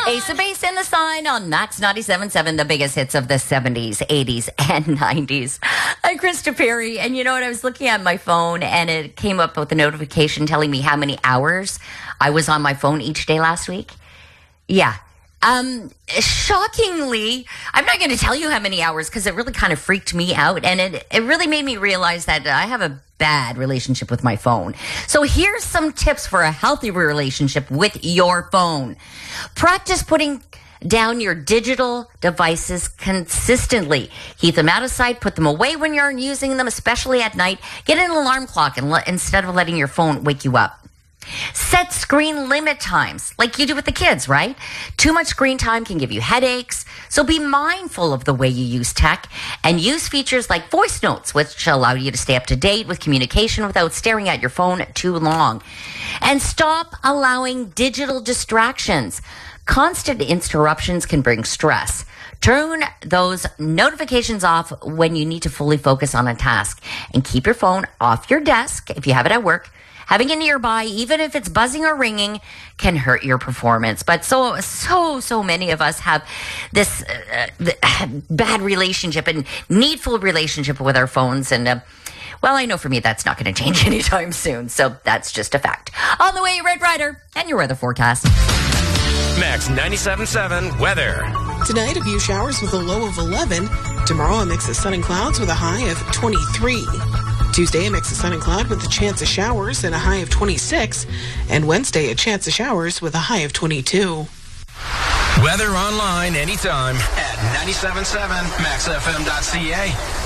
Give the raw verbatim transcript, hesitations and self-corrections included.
Ace of Base in the Sign on Max ninety-seven point seven, the biggest hits of the seventies, eighties, and nineties. I'm Krista Perry, and you know what? I was looking at my phone, and it came up with a notification telling me how many hours I was on my phone each day last week. Yeah. Um, shockingly, I'm not going to tell you how many hours because it really kind of freaked me out, and it, it really made me realize that I have a bad relationship with my phone. So here's some tips for a healthy relationship with your phone. Practice putting down your digital devices consistently. Keep them out of sight. Put them away when you're using them, especially at night. Get an alarm clock and le- instead of letting your phone wake you up. Set screen limit times like you do with the kids, right? Too much screen time can give you headaches. So be mindful of the way you use tech and use features like voice notes, which allow you to stay up to date with communication without staring at your phone too long. And stop allowing digital distractions. Constant interruptions can bring stress. Turn those notifications off when you need to fully focus on a task. And keep your phone off your desk if you have it at work. Having it nearby, even if it's buzzing or ringing, can hurt your performance. But so, so, so many of us have this uh, bad relationship and needful relationship with our phones. And, uh, well, I know for me that's not going to change anytime soon. So that's just a fact. On the way, Red Rider and your weather forecast. Max ninety-seven point seven weather. Tonight, a few showers with a low of eleven. Tomorrow, a mix of sun and clouds with a high of twenty-three. Tuesday, a mix of sun and cloud with a chance of showers and a high of twenty-six. And Wednesday, a chance of showers with a high of twenty-two. Weather online anytime at ninety-seven point seven max f m dot c a.